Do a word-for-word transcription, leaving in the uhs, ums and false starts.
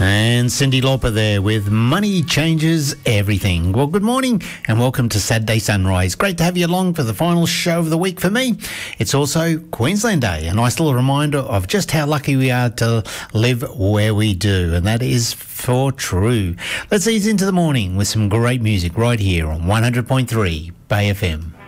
And Cyndi Lauper there with Money Changes Everything. Well, good morning and welcome to Saturday Sunrise. Great to have you along for the final show of the week for me. It's also Queensland Day, a nice little reminder of just how lucky we are to live where we do, and that is for true. Let's ease into the morning with some great music right here on one hundred point three Bay F M.